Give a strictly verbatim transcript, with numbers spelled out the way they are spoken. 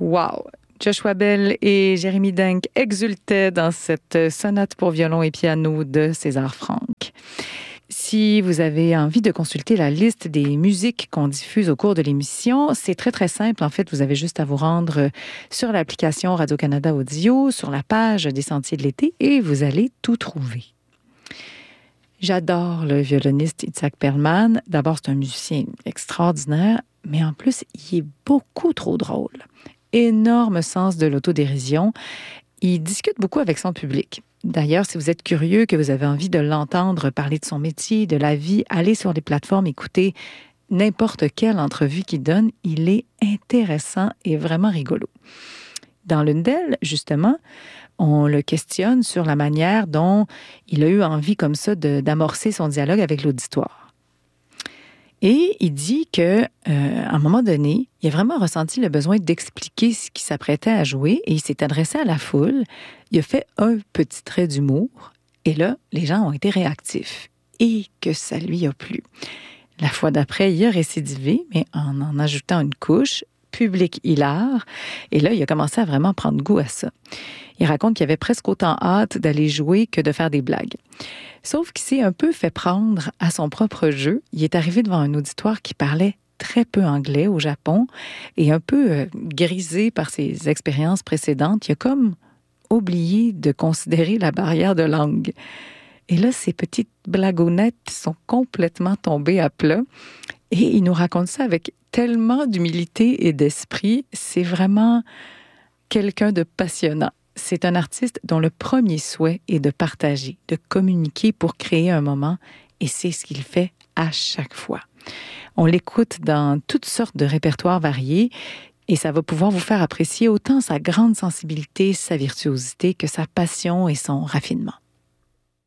Wow! Joshua Bell et Jérémy Denk exultaient dans cette sonate pour violon et piano de César Franck. Si vous avez envie de consulter la liste des musiques qu'on diffuse au cours de l'émission, c'est très, très simple. En fait, vous avez juste à vous rendre sur l'application Radio-Canada Audio, sur la page des Sentiers de l'été, et vous allez tout trouver. J'adore le violoniste Itzhak Perlman. D'abord, c'est un musicien extraordinaire, mais en plus, il est beaucoup trop drôle. Énorme sens de l'autodérision. Il discute beaucoup avec son public. D'ailleurs, si vous êtes curieux, que vous avez envie de l'entendre parler de son métier, de la vie, allez sur les plateformes, écoutez n'importe quelle entrevue qu'il donne. Il est intéressant et vraiment rigolo. Dans l'une d'elles, justement, on le questionne sur la manière dont il a eu envie comme ça de, d'amorcer son dialogue avec l'auditoire. Et il dit qu'à euh, un moment donné, il a vraiment ressenti le besoin d'expliquer ce qu'il s'apprêtait à jouer et il s'est adressé à la foule. Il a fait un petit trait d'humour et là, les gens ont été réactifs et que ça lui a plu. La fois d'après, il a récidivé, mais en en ajoutant une couche, public hilar. Et là, il a commencé à vraiment prendre goût à ça. Il raconte qu'il avait presque autant hâte d'aller jouer que de faire des blagues. Sauf qu'il s'est un peu fait prendre à son propre jeu. Il est arrivé devant un auditoire qui parlait très peu anglais au Japon et un peu euh, grisé par ses expériences précédentes. Il a comme oublié de considérer la barrière de langue. Et là, ces petites blagounettes sont complètement tombées à plat. Et il nous raconte ça avec tellement d'humilité et d'esprit. C'est vraiment quelqu'un de passionnant. C'est un artiste dont le premier souhait est de partager, de communiquer pour créer un moment, et c'est ce qu'il fait à chaque fois. On l'écoute dans toutes sortes de répertoires variés, et ça va pouvoir vous faire apprécier autant sa grande sensibilité, sa virtuosité, que sa passion et son raffinement.